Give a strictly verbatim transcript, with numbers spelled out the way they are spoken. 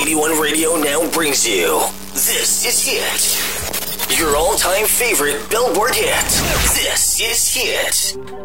eighty-one Radio now brings you. This is Hit. Your all-time favorite Billboard hit. This is Hit.